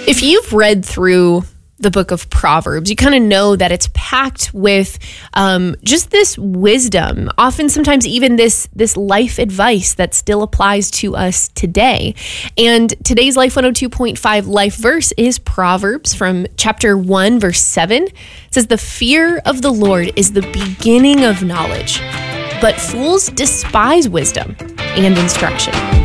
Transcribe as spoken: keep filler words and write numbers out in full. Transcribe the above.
If you've read through the book of Proverbs, you kind of know that it's packed with um, just this wisdom, often sometimes even this this life advice that still applies to us today. And today's Life one oh two point five life verse is Proverbs from chapter one, verse seven. It says, "The fear of the Lord is the beginning of knowledge, but fools despise wisdom and instruction."